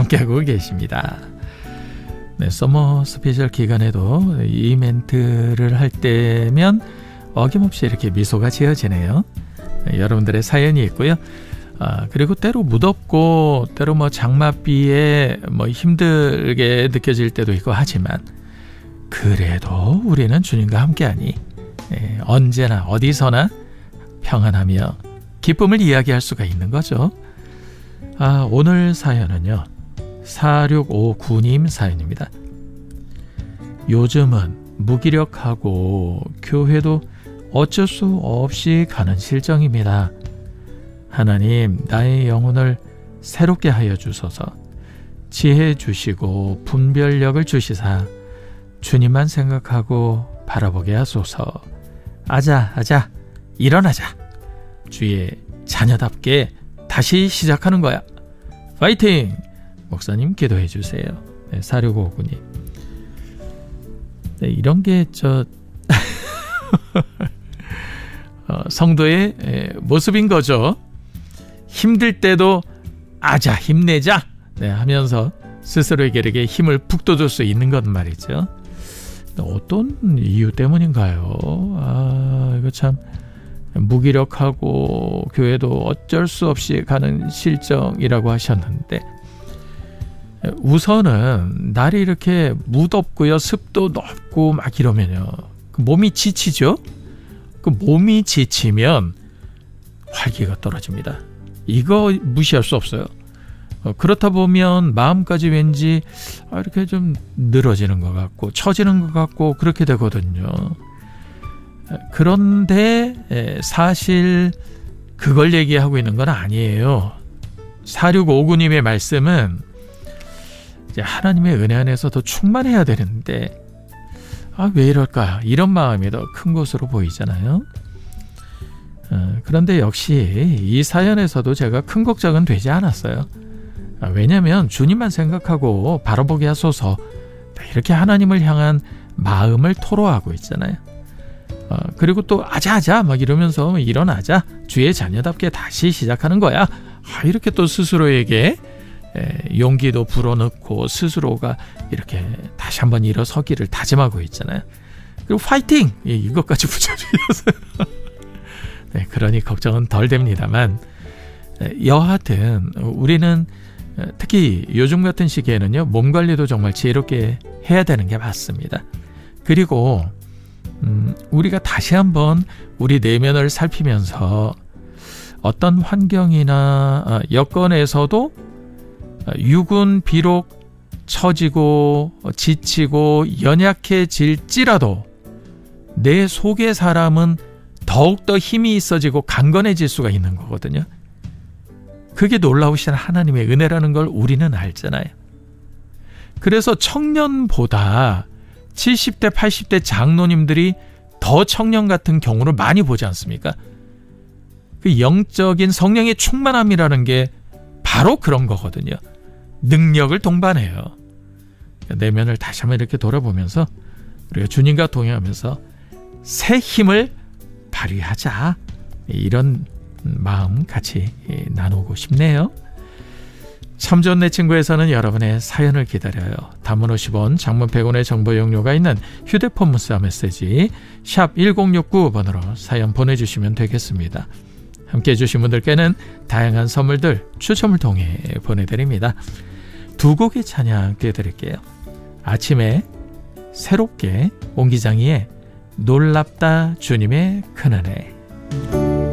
함께하고 계십니다. 네, 서머 스페셜 기간에도 이 멘트를 할 때면 어김없이 이렇게 미소가 지어지네요. 네, 여러분들의 사연이 있고요. 그리고 때로 무덥고 때로 장맛비에 힘들게 느껴질 때도 있고 하지만 그래도 우리는 주님과 함께하니 언제나 어디서나 평안하며 기쁨을 이야기할 수가 있는 거죠. 오늘 사연은요 4659님 사연입니다. 요즘은 무기력하고 교회도 어쩔 수 없이 가는 실정입니다. 하나님, 나의 영혼을 새롭게 하여 주소서. 지혜 주시고 분별력을 주시사 주님만 생각하고 바라보게 하소서. 아자 일어나자. 주의 자녀답게 다시 시작하는 거야. 파이팅! 목사님 기도해 주세요. 네, 4659님. 네, 이런 게 성도의 모습인 거죠. 힘들 때도 아자 힘내자 하면서 스스로에게 이렇게 힘을 북돋을 수 있는 것 말이죠. 어떤 이유 때문인가요? 이거 참 무기력하고 교회도 어쩔 수 없이 가는 실정이라고 하셨는데 우선은 날이 이렇게 무덥고요 습도 높고 막 이러면요 몸이 지치죠. 그 몸이 지치면 활기가 떨어집니다. 이거 무시할 수 없어요. 그렇다 보면 마음까지 왠지 이렇게 좀 늘어지는 것 같고 처지는 것 같고 그렇게 되거든요. 그런데 사실 그걸 얘기하고 있는 건 아니에요. 4659님의 말씀은 이제 하나님의 은혜 안에서 더 충만해야 되는데 왜 이럴까 이런 마음이 더 큰 것으로 보이잖아요. 그런데 역시 이 사연에서도 제가 큰 걱정은 되지 않았어요. 왜냐하면 주님만 생각하고 바라보게 하소서 이렇게 하나님을 향한 마음을 토로하고 있잖아요. 그리고 또 아자아자 막 이러면서 일어나자 주의 자녀답게 다시 시작하는 거야. 이렇게 또 스스로에게 용기도 불어넣고 스스로가 이렇게 다시 한번 일어서기를 다짐하고 있잖아요. 그리고 파이팅! 이것까지 붙여주셔서 네, 그러니 걱정은 덜 됩니다만 여하튼 우리는 특히 요즘 같은 시기에는요 몸관리도 정말 지혜롭게 해야 되는 게 맞습니다. 그리고 우리가 다시 한번 우리 내면을 살피면서 어떤 환경이나 여건에서도 육은 비록 처지고 지치고 연약해질지라도 내 속의 사람은 더욱더 힘이 있어지고 강건해질 수가 있는 거거든요. 그게 놀라우신 하나님의 은혜라는 걸 우리는 알잖아요. 그래서 청년보다 70대 80대 장로님들이 더 청년 같은 경우를 많이 보지 않습니까? 그 영적인 성령의 충만함이라는 게 바로 그런 거거든요. 능력을 동반해요. 내면을 다시 한번 이렇게 돌아보면서 우리가 주님과 동행하면서 새 힘을 발휘하자, 이런 마음 같이 나누고 싶네요. 참 좋은 내 친구에서는 여러분의 사연을 기다려요. 단문 50원, 장문 100원의 정보 용료가 있는 휴대폰 문자 메시지 샵 1069번으로 사연 보내주시면 되겠습니다. 함께해 주신 분들께는 다양한 선물들 추첨을 통해 보내드립니다. 두 곡의 찬양 띄워드릴게요. 아침에 새롭게 옹기장이의 놀랍다 주님의 큰은혜,